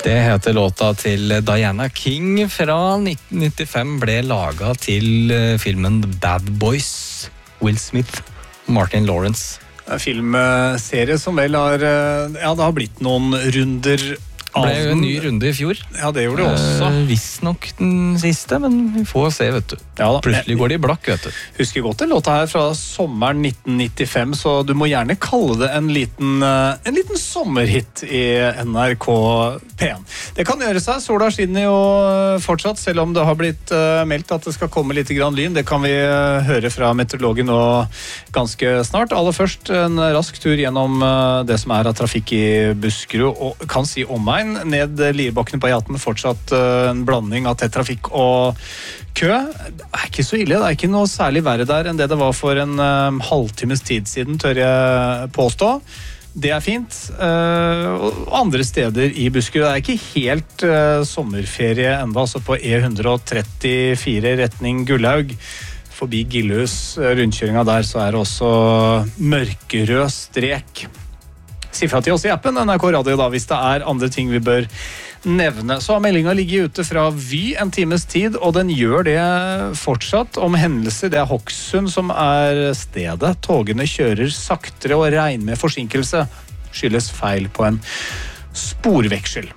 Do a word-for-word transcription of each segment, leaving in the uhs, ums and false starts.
Det heter låta til Diana King fra nitten nittifem, ble laget til filmen Bad Boys, Will Smith, Martin Lawrence. En filmserie som vel har, ja, det har blitt noen runder av Det ble jo en ny runde i fjor. Ja, det gjorde det også. Eh, visst nok den siste, men vi får se, vet du. Ja, da. Plutselig går de i blakk, vet du. Husker godt den låta her fra sommeren nitten nittifem, så du må gjerne kalle det en liten, en liten sommerhit i N R K P en. Det kan gjøre seg, sola skinner jo fortsatt, selv om det har blitt meldt at det skal komme litt grann lyn. Det kan vi høre fra meteorologen nå ganske snart. Aller først en rask tur gjennom det som er av trafikk i Buskerud, og kan si omegn. Ned Lierbakkene på E atten, fortsatt en blanding av tett trafikk og kø. Det er ikke så ille, det er ikke noe særlig verre der enn det det var for en um, halvtimes tid siden, tør jeg påstå. Det er fint. Uh, og andre steder i Buskerud, det er ikke helt uh, sommerferie enda, altså på E ett trettifire retning Gullaug. Forbi Gillhus, rundkjøringa der, så er det også mørkerød strek. Si fra til oss i appen N R K Radio da, hvis det er andre ting vi bør nevne. Så har meldingen ligget ute fra Vy en times tid, og den gjør det fortsatt om hendelser. Det er Hokksund som er stedet. Togene kjører saktere og regn med forsinkelse. Skyldes feil på en sporveksel.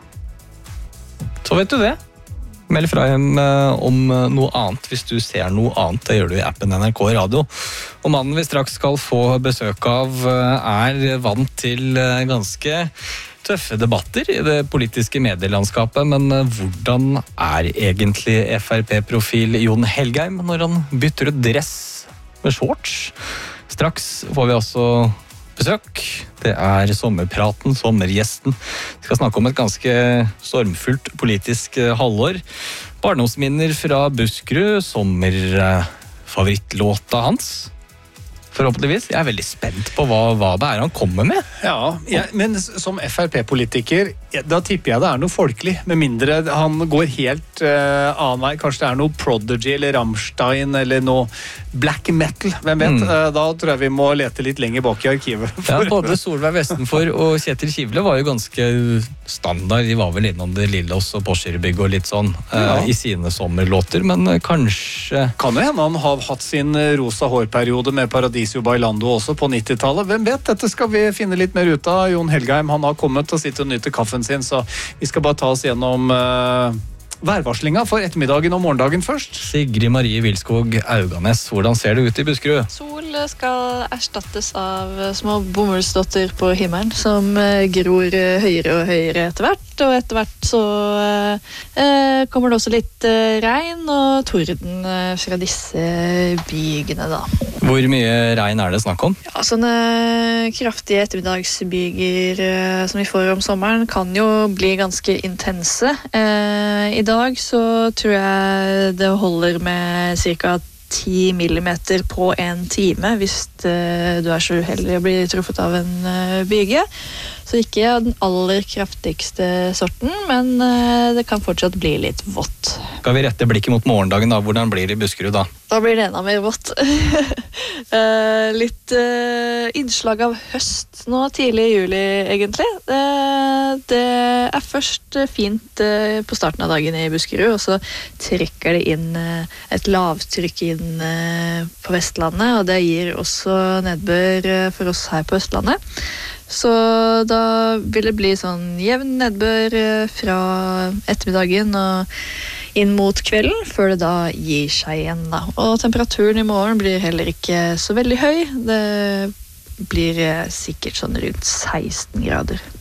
Så vet du det. Meld fra hjem om noe annet hvis du ser noe annet. Det gjør du i appen N R K Radio. Og mannen vi straks skal få besøk av er vant til ganske tøffe debatter i det politiske medielandskapet, men hvordan er egentlig F R P-profil Jon Helgheim når han bytter ut dress med shorts? Straks får vi også besøk. Det er sommerpraten, sommergjesten. Vi skal snakke om et ganske stormfullt politisk halvår. Barndomsminner fra Buskerud, sommerfavorittlåta hans. Forhåpentligvis. Jeg er veldig spent på hva, hva det er han kommer med. Ja, jeg, men som F R P-politiker, da tipper jeg det er noe folkelig, med mindre han går helt uh, annen vei. Kanskje det er noe Prodigy eller Rammstein eller noe black metal. Hvem vet? Mm. Uh, da tror jeg vi må lete litt lenger bak i arkivet. Ja, både Solveig Vestenfor og Kjetil Kivle var jo ganske standard. De var vel innom det Lillås og Porsgrunn og litt sånn uh, ja. I sine sommerlåter, men uh, kanskje... Kan jo hende han har hatt sin rosa hårperiode med Paradiso Bailando også på nittitallet. Hvem vet? Dette skal vi finne litt mer ut av. Jon Helgheim, han har kommet og sitter og nyter kaffen sin, så vi skal bare ta oss gjennom uh, værvarslinga for ettermiddagen og morgendagen først. Sigrid Marie Vilskog Auganes, hvordan ser det ut i Buskerud? Sol skal erstattes av små bomullsdotter på himmelen, som gror høyere og høyere etter hvert, og etter hvert så eh, kommer det også litt eh, regn og torden eh, fra disse bygene da. Hvor mye regn er det snakk om? Ja, sånne kraftige ettermiddagsbyger eh, som vi får om sommeren kan jo bli ganske intense. Eh, I dag så tror jeg det holder med cirka ti millimeter på en time hvis uh, du er så uheldig å bli truffet av en uh, byge. Så ikke den aller kraftigste sorten, men uh, det kan fortsatt bli litt vått. Skal vi rette blikket mot morgendagen da? Hvordan blir det i Buskerud da? Da blir det enda mer vått. uh, litt uh, innslag av høst nå tidlig i juli egentlig. Uh, det er først uh, fint uh, på starten av dagen i Buskerud, og så trekker det inn uh, et lavtrykk inn uh, på Vestlandet, og det gir også nedbør uh, for oss her på Østlandet. Så da vil det bli sånn jevn nedbør uh, fra ettermiddagen og inn mot kvelden, før det da gir seg igjen da. Og temperaturen i morgen blir heller ikke så veldig høy. Det blir uh, sikkert sånn rundt seksten grader.